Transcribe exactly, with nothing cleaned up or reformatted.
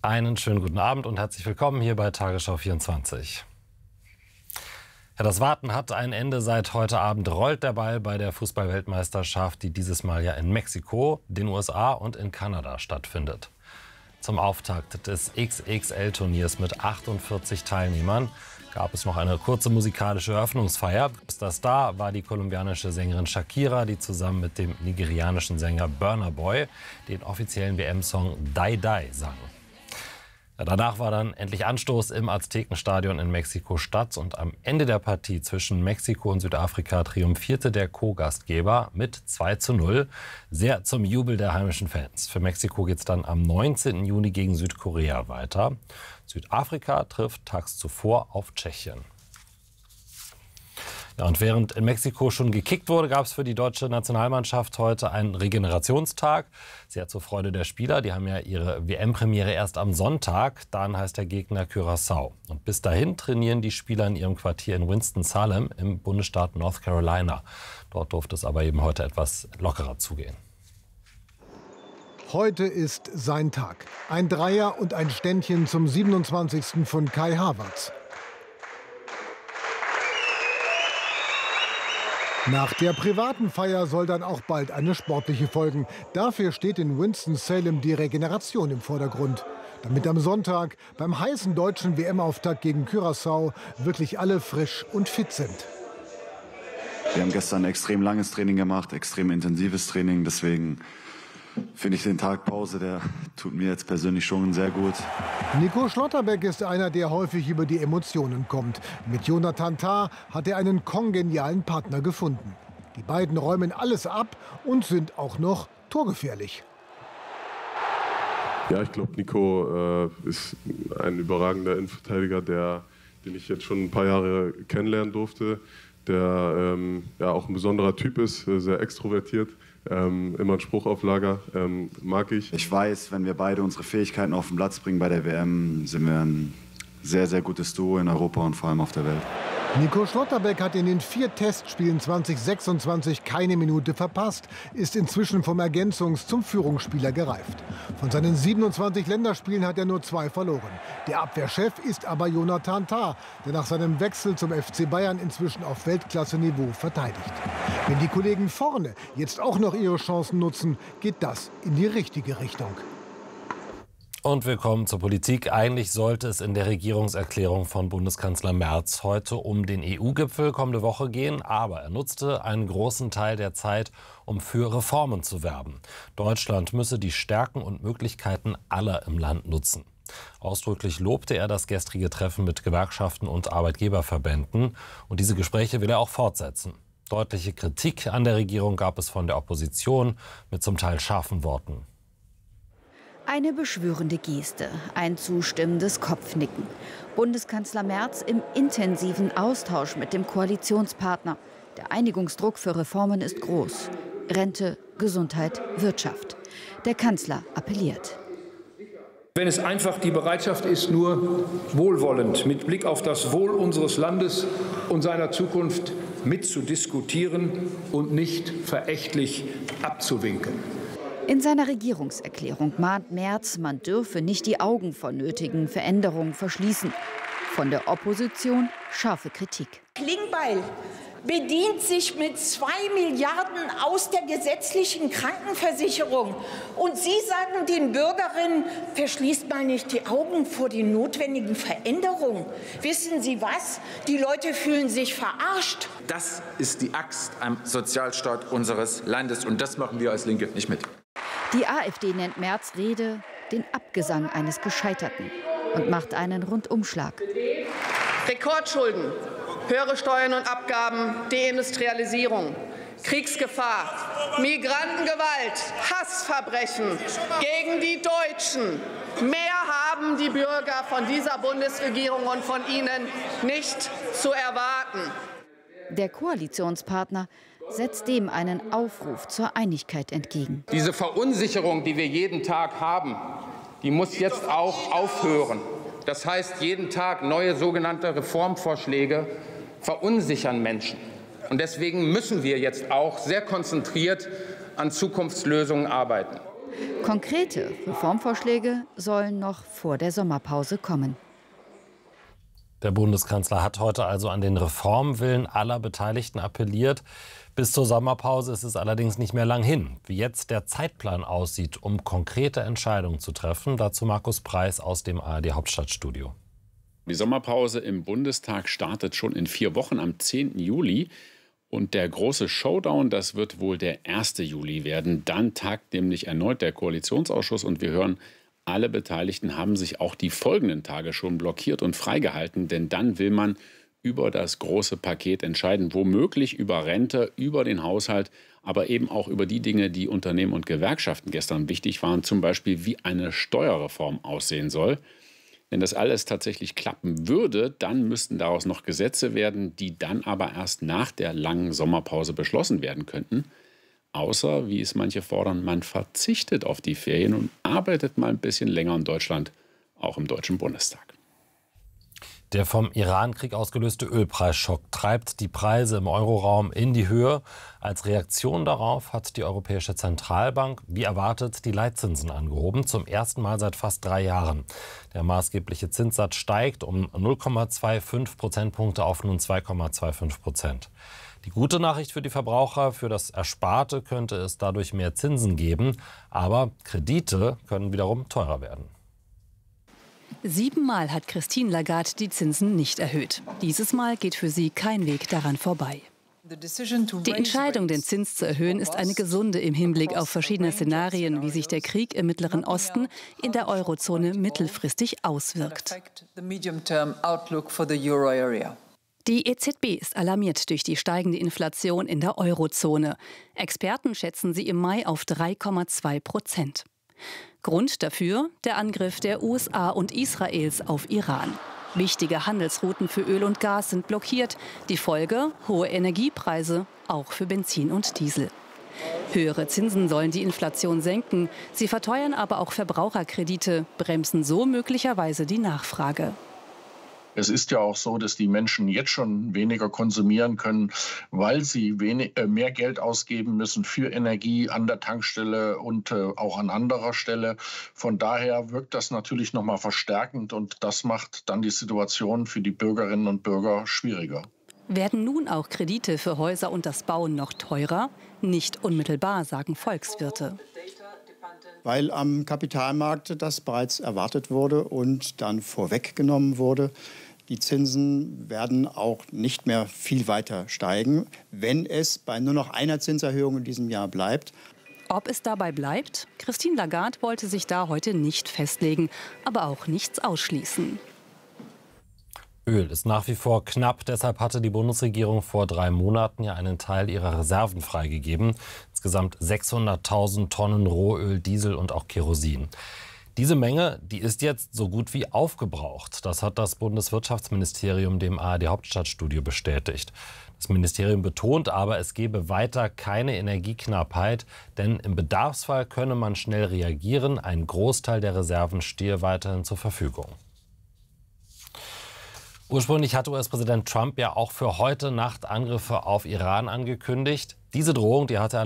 Einen schönen guten Abend und herzlich willkommen hier bei Tagesschau vierundzwanzig. Ja, das Warten hat ein Ende. Seit heute Abend rollt der Ball bei der Fußball-Weltmeisterschaft, die dieses Mal ja in Mexiko, den U S A und in Kanada stattfindet. Zum Auftakt des X X L-Turniers mit achtundvierzig Teilnehmern gab es noch eine kurze musikalische Eröffnungsfeier. Der Star war die kolumbianische Sängerin Shakira, die zusammen mit dem nigerianischen Sänger Burna Boy den offiziellen W M-Song Die Die sang. Ja, danach war dann endlich Anstoß im Aztekenstadion in Mexiko-Stadt und am Ende der Partie zwischen Mexiko und Südafrika triumphierte der Co-Gastgeber mit zwei zu null, sehr zum Jubel der heimischen Fans. Für Mexiko geht es dann am neunzehnten Juni gegen Südkorea weiter. Südafrika trifft tags zuvor auf Tschechien. Ja, und während in Mexiko schon gekickt wurde, gab es für die deutsche Nationalmannschaft heute einen Regenerationstag. Sehr zur Freude der Spieler. Die haben ja ihre W M-Premiere erst am Sonntag. Dann heißt der Gegner Curaçao. Und bis dahin trainieren die Spieler in ihrem Quartier in Winston-Salem im Bundesstaat North Carolina. Dort durfte es aber eben heute etwas lockerer zugehen. Heute ist sein Tag. Ein Dreier und ein Ständchen zum siebenundzwanzigsten von Kai Havertz. Nach der privaten Feier soll dann auch bald eine sportliche folgen. Dafür steht in Winston-Salem die Regeneration im Vordergrund. Damit am Sonntag beim heißen deutschen W M-Auftakt gegen Curaçao wirklich alle frisch und fit sind. Wir haben gestern ein extrem langes Training gemacht, extrem intensives Training. Deswegen finde ich den Tag Pause, der tut mir jetzt persönlich schon sehr gut. Nico Schlotterbeck ist einer, der häufig über die Emotionen kommt. Mit Jonathan Tah hat er einen kongenialen Partner gefunden. Die beiden räumen alles ab und sind auch noch torgefährlich. Ja, ich glaube, Nico äh, ist ein überragender Innenverteidiger, der, den ich jetzt schon ein paar Jahre kennenlernen durfte. Der ähm, ja auch ein besonderer Typ ist, sehr extrovertiert. Ähm, immer ein Spruch auf Lager, ähm, mag ich. Ich weiß, wenn wir beide unsere Fähigkeiten auf den Platz bringen bei der W M, sind wir ein sehr, sehr gutes Duo in Europa und vor allem auf der Welt. Nico Schlotterbeck hat in den vier Testspielen zwanzig sechsundzwanzig keine Minute verpasst, ist inzwischen vom Ergänzungs- zum Führungsspieler gereift. Von seinen siebenundzwanzig Länderspielen hat er nur zwei verloren. Der Abwehrchef ist aber Jonathan Tah, der nach seinem Wechsel zum F C Bayern inzwischen auf Weltklasse-Niveau verteidigt. Wenn die Kollegen vorne jetzt auch noch ihre Chancen nutzen, geht das in die richtige Richtung. Und wir kommen zur Politik. Eigentlich sollte es in der Regierungserklärung von Bundeskanzler Merz heute um den E U-Gipfel kommende Woche gehen. Aber er nutzte einen großen Teil der Zeit, um für Reformen zu werben. Deutschland müsse die Stärken und Möglichkeiten aller im Land nutzen. Ausdrücklich lobte er das gestrige Treffen mit Gewerkschaften und Arbeitgeberverbänden. Und diese Gespräche will er auch fortsetzen. Deutliche Kritik an der Regierung gab es von der Opposition mit zum Teil scharfen Worten. Eine beschwörende Geste, ein zustimmendes Kopfnicken. Bundeskanzler Merz im intensiven Austausch mit dem Koalitionspartner. Der Einigungsdruck für Reformen ist groß. Rente, Gesundheit, Wirtschaft. Der Kanzler appelliert. Wenn es einfach die Bereitschaft ist, nur wohlwollend mit Blick auf das Wohl unseres Landes und seiner Zukunft mitzudiskutieren und nicht verächtlich abzuwinken. In seiner Regierungserklärung mahnt Merz, man dürfe nicht die Augen vor nötigen Veränderungen verschließen. Von der Opposition scharfe Kritik. Klingbeil bedient sich mit zwei Milliarden aus der gesetzlichen Krankenversicherung. Und Sie sagen den Bürgerinnen, verschließt mal nicht die Augen vor den notwendigen Veränderungen. Wissen Sie was? Die Leute fühlen sich verarscht. Das ist die Axt am Sozialstaat unseres Landes. Und das machen wir als Linke nicht mit. Die AfD nennt Merz' Rede den Abgesang eines Gescheiterten und macht einen Rundumschlag. Rekordschulden, höhere Steuern und Abgaben, Deindustrialisierung, Kriegsgefahr, Migrantengewalt, Hassverbrechen gegen die Deutschen. Mehr haben die Bürger von dieser Bundesregierung und von Ihnen nicht zu erwarten. Der Koalitionspartner setzt dem einen Aufruf zur Einigkeit entgegen. Diese Verunsicherung, die wir jeden Tag haben, die muss jetzt auch aufhören. Das heißt, jeden Tag neue sogenannte Reformvorschläge verunsichern Menschen. Und deswegen müssen wir jetzt auch sehr konzentriert an Zukunftslösungen arbeiten. Konkrete Reformvorschläge sollen noch vor der Sommerpause kommen. Der Bundeskanzler hat heute also an den Reformwillen aller Beteiligten appelliert. Bis zur Sommerpause ist es allerdings nicht mehr lang hin. Wie jetzt der Zeitplan aussieht, um konkrete Entscheidungen zu treffen, dazu Markus Preis aus dem A R D-Hauptstadtstudio. Die Sommerpause im Bundestag startet schon in vier Wochen am zehnten Juli. Und der große Showdown, das wird wohl der erste Juli werden. Dann tagt nämlich erneut der Koalitionsausschuss und wir hören, alle Beteiligten haben sich auch die folgenden Tage schon blockiert und freigehalten, denn dann will man über das große Paket entscheiden, womöglich über Rente, über den Haushalt, aber eben auch über die Dinge, die Unternehmen und Gewerkschaften gestern wichtig waren, zum Beispiel wie eine Steuerreform aussehen soll. Wenn das alles tatsächlich klappen würde, dann müssten daraus noch Gesetze werden, die dann aber erst nach der langen Sommerpause beschlossen werden könnten. Außer, wie es manche fordern, man verzichtet auf die Ferien und arbeitet mal ein bisschen länger in Deutschland, auch im Deutschen Bundestag. Der vom Iran-Krieg ausgelöste Ölpreisschock treibt die Preise im Euroraum in die Höhe. Als Reaktion darauf hat die Europäische Zentralbank, wie erwartet, die Leitzinsen angehoben, zum ersten Mal seit fast drei Jahren. Der maßgebliche Zinssatz steigt um null Komma fünfundzwanzig Prozentpunkte auf nun zwei Komma fünfundzwanzig Prozent. Die gute Nachricht für die Verbraucher: Für das Ersparte könnte es dadurch mehr Zinsen geben, aber Kredite können wiederum teurer werden. Siebenmal hat Christine Lagarde die Zinsen nicht erhöht. Dieses Mal geht für sie kein Weg daran vorbei. Die Entscheidung, den Zins zu erhöhen, ist eine gesunde im Hinblick auf verschiedene Szenarien, wie sich der Krieg im Mittleren Osten in der Eurozone mittelfristig auswirkt. Die E Z B ist alarmiert durch die steigende Inflation in der Eurozone. Experten schätzen sie im Mai auf drei Komma zwei Prozent. Grund dafür der Angriff der U S A und Israels auf Iran. Wichtige Handelsrouten für Öl und Gas sind blockiert. Die Folge: hohe Energiepreise, auch für Benzin und Diesel. Höhere Zinsen sollen die Inflation senken. Sie verteuern aber auch Verbraucherkredite, bremsen so möglicherweise die Nachfrage. Es ist ja auch so, dass die Menschen jetzt schon weniger konsumieren können, weil sie wenig, äh, mehr Geld ausgeben müssen für Energie an der Tankstelle und äh, auch an anderer Stelle. Von daher wirkt das natürlich noch mal verstärkend und das macht dann die Situation für die Bürgerinnen und Bürger schwieriger. Werden nun auch Kredite für Häuser und das Bauen noch teurer? Nicht unmittelbar, sagen Volkswirte. Weil am Kapitalmarkt das bereits erwartet wurde und dann vorweggenommen wurde. Die Zinsen werden auch nicht mehr viel weiter steigen, wenn es bei nur noch einer Zinserhöhung in diesem Jahr bleibt. Ob es dabei bleibt? Christine Lagarde wollte sich da heute nicht festlegen, aber auch nichts ausschließen. Öl ist nach wie vor knapp. Deshalb hatte die Bundesregierung vor drei Monaten ja einen Teil ihrer Reserven freigegeben. Insgesamt sechshunderttausend Tonnen Rohöl, Diesel und auch Kerosin. Diese Menge, die ist jetzt so gut wie aufgebraucht. Das hat das Bundeswirtschaftsministerium dem A R D-Hauptstadtstudio bestätigt. Das Ministerium betont aber, es gebe weiter keine Energieknappheit, denn im Bedarfsfall könne man schnell reagieren. Ein Großteil der Reserven stehe weiterhin zur Verfügung. Ursprünglich hatte U S-Präsident Trump ja auch für heute Nacht Angriffe auf Iran angekündigt. Diese Drohung, die hatte er